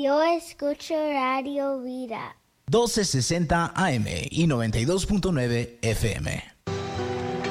Yo escucho Radio Vida. 1260 AM y 92.9 FM.